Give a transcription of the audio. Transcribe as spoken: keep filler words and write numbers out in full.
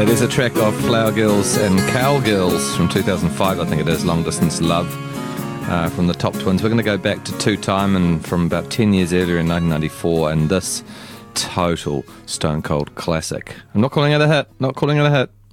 That is a track of Flower Girls and Cowgirls from two thousand five, I think it is, Long Distance Love, uh, from the Top Twins. We're going to go back to Two Time and from about ten years earlier in nineteen ninety-four, and this total stone cold classic. I'm not calling it a hit, not calling it a hit.